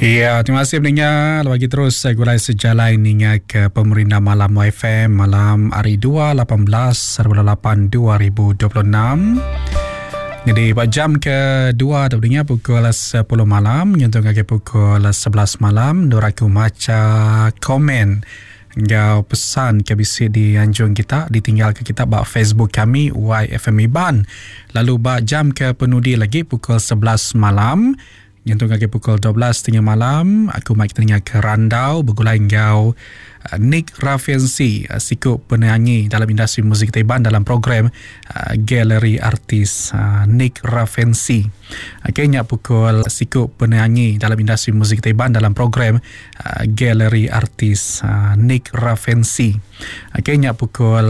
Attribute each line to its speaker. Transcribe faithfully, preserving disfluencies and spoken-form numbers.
Speaker 1: Ya, terima kasih pendengar. Bagi terus saya gulai sejalan ninga ke pemerintah malam F M malam hari dua lapan belas lapan dua ribu dua puluh enam. Jadi pada jam kedua tentunya pukul sepuluh malam nyentuh ke pukul sebelas malam doraku maca komen Engkau pesan ke bisi di anjung kita ditinggal ke kita bak Facebook kami Y F M Iban. Lalu bak jam ke penudi lagi pukul sebelas malam nyentuh ke pukul dua belas tengah malam aku mai kita ke Randau bergulai engkau uh, Nick Raffensi uh, sikut penyanyi dalam industri muzik Taiban dalam program uh, Galeri Artis uh, Nick Raffensi. Akhirnya pukul sikut penyanyi dalam industri muzik Taiban dalam program uh, Galeri Artis uh, Nick Raffensi. Akhirnya pukul